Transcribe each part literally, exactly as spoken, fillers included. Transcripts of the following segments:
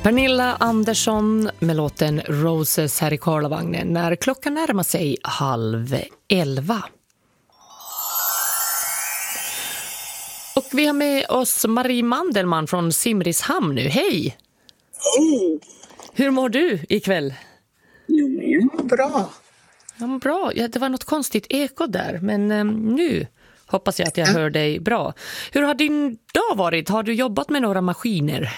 Pernilla Andersson med låten Roses här i Karlavagnen när klockan närmar sig halv elva. Och vi har med oss Marie Mandelman från Simrishamn nu. Hej! Hej! Hur mår du ikväll? Jo, bra. Ja, bra. Ja, det var något konstigt eko där, men eh, nu hoppas jag att jag hör dig bra. Hur har din dag varit? Har du jobbat med några maskiner?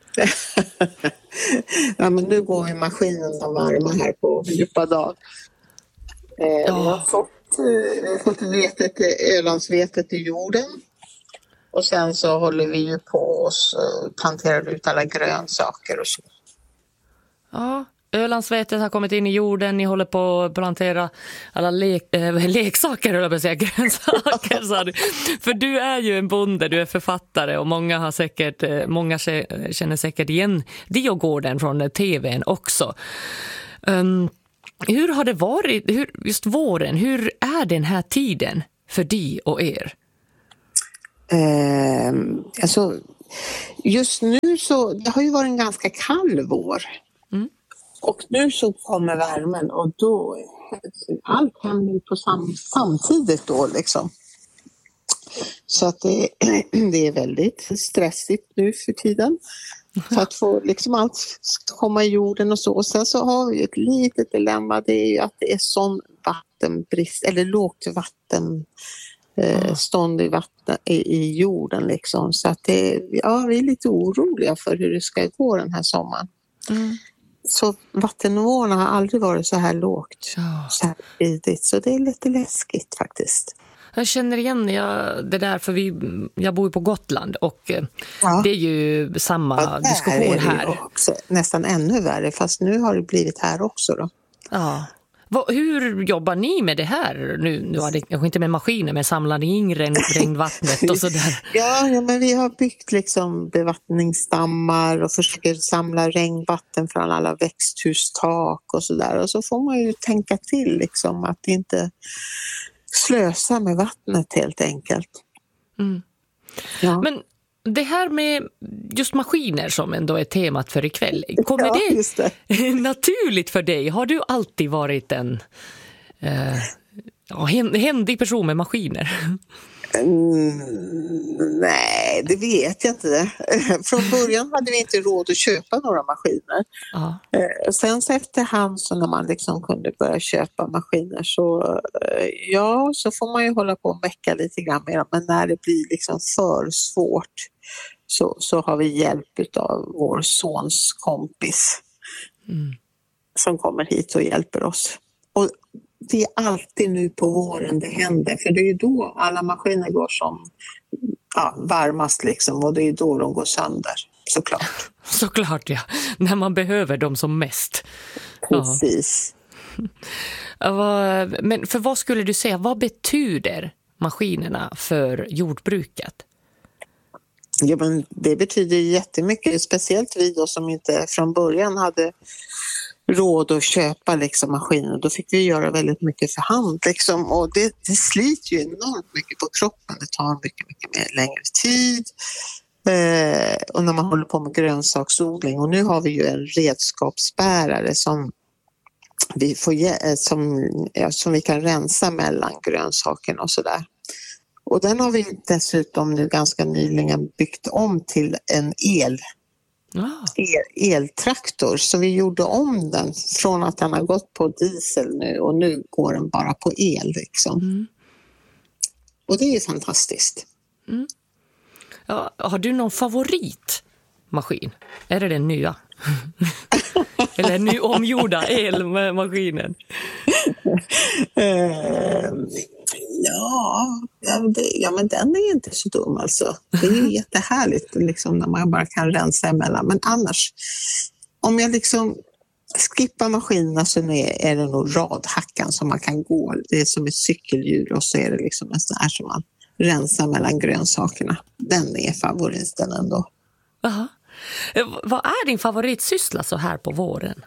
Ja, men nu går ju maskinerna varma här på djupa dag. Eh, ja. Jag har fått, eh, fått vetet, Ölandsvetet i jorden. Och sen så håller vi ju på oss och planterar ut alla grönsaker och så. Ja, Ölandsvetet har kommit in i jorden. Ni håller på att plantera alla le- äh, leksaker, eller säga grönsaker. Så du. För du är ju en bonde, du är författare och många har säkert, många känner säkert igen Diogården från tvn också. Um, hur har det varit, hur, just våren, hur är den här tiden för dig och er? Eh, alltså, just nu så, det har ju varit en ganska kall vår. Mm. Och nu så kommer värmen och då, allt händer på sam, samtidigt då liksom. Så att det, det är väldigt stressigt nu för tiden. För att få liksom allt komma i jorden och så. Och sen så har vi ett litet dilemma, det är ju att det är sån vattenbrist, eller lågt vatten. stånd i vatten i, i jorden liksom. Så att det, ja, vi är lite oroliga för hur det ska gå den här sommaren. Mm. Så vattennivåerna har aldrig varit så här lågt, oh. så här tidigt. Så det är lite läskigt faktiskt. Jag känner igen jag, det där, för vi, jag bor ju på Gotland och ja. Det är ju samma ja, diskussion här. Också, nästan ännu värre, fast nu har det blivit här också då. Ja. Hur jobbar ni med det här? Nu, nu har det kanske inte med maskiner, men samlar ni in regn, regnvattnet och sådär? Ja, ja, men vi har byggt liksom bevattningsdammar och försöker samla regnvatten från alla växthustak och sådär. Och så får man ju tänka till liksom att inte slösa med vattnet helt enkelt. Mm. Ja. Men det här med just maskiner som ändå är temat för ikväll, kommer ja, det, det naturligt för dig? Har du alltid varit en eh, ja, händig person med maskiner? Mm, nej, det vet jag inte. Från början hade vi inte råd att köpa några maskiner. Ja. Sen så efterhand så när man liksom kunde börja köpa maskiner så ja, så får man ju hålla på och mecka lite grann med dem. Men när det blir liksom för svårt så, så har vi hjälp av vår sons kompis mm. som kommer hit och hjälper oss. Och det är alltid nu på våren det händer, för det är ju då alla maskiner går som ja, varmast liksom, och det är då de går sönder, såklart. Såklart, ja. När man behöver dem som mest. Precis. Ja. Men för vad skulle du säga, vad betyder maskinerna för jordbruket? Ja, men det betyder jättemycket, speciellt vi då som inte från början hade råd att köpa liksom maskiner. Då fick vi göra väldigt mycket för hand liksom. Och det, det sliter ju enormt mycket på kroppen. Det tar mycket, mycket mer längre tid. Eh, och när man håller på med grönsaksodling. Och nu har vi ju en redskapsbärare som vi, får, som, ja, som vi kan rensa mellan grönsakerna och sådär. Och den har vi dessutom nu ganska nyligen byggt om till en el. Ah. El, eltraktor, så vi gjorde om den från att den har gått på diesel nu och nu går den bara på el liksom. Mm. Och det är fantastiskt. Mm. Ja, har du någon favoritmaskin? Är det den nya? Eller ny omgjorda elmaskinen? uh, ja, ja, det, ja, men den är inte så dum alltså. Det är ju jättehärligt liksom, när man bara kan rensa emellan. Men annars, om jag liksom skippar maskinerna så är, är det nog radhackan som man kan gå. Det är som ett cykelhjul och så är det liksom en sån här som man rensar mellan grönsakerna. Den är favoriten ändå. Aha. Vad är din favoritsyssla så här på våren?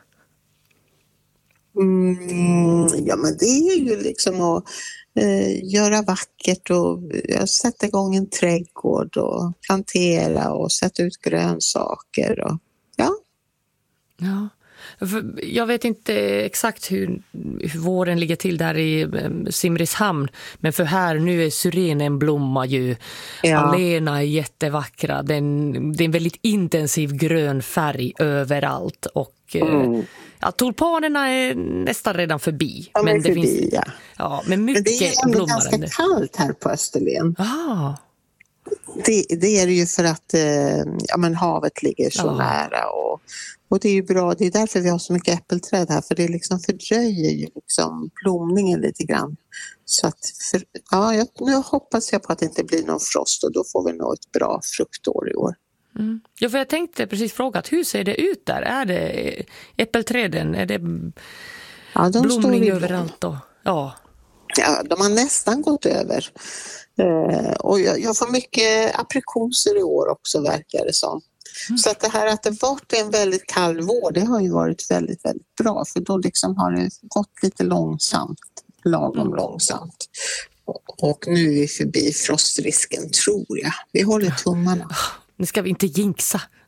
Mm, ja, men det är ju liksom att eh, göra vackert och ja, sätta igång en trädgård och plantera och sätta ut grönsaker. Och, ja, Ja. Jag vet inte exakt hur, hur våren ligger till där i Simrishamn, men för här nu är syrenen blommar ju, ja. Alena är jättevackra, den, det är en väldigt intensiv grön färg överallt och mm. ja, tulpanerna är nästan redan förbi. Ja, men, men det förbi, finns ja. Ja, men mycket men det är ändå ganska det. kallt här på Österlen. Ah. Det, det är det ju för att eh, ja, men havet ligger så ja. nära och, och det är ju bra, det är därför vi har så mycket äppelträd här, för det liksom fördröjer ju liksom blomningen lite grann. Så att för, ja, jag, nu hoppas jag på att det inte blir någon frost och då får vi nog ett bra fruktår i år. Mm. Ja, för jag tänkte precis fråga, hur ser det ut där? Är det äppelträden? Är det ja, de blomning överallt då? Ja. Ja, de har nästan gått över. Uh, och jag, jag får mycket aprikoser i år också, verkar det som. Mm. Så att det här att det varit en väldigt kall vår, det har ju varit väldigt, väldigt bra. För då liksom har det gått lite långsamt, lagom mm. långsamt. Och, och nu är vi förbi frostrisken, tror jag. Vi håller tummarna. Nu ska vi inte jinxa.